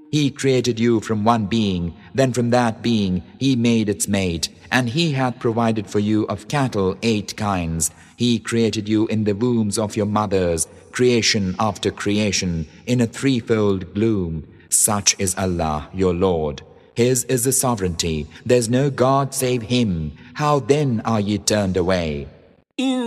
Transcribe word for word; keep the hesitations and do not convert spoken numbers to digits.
He created you from one being, then from that being He made its mate, and He hath provided for you of cattle eight kinds. He created you in the wombs of your mothers, creation after creation, in a threefold gloom. Such is Allah, your Lord. His is the sovereignty. There is no God save Him. How then are ye turned away?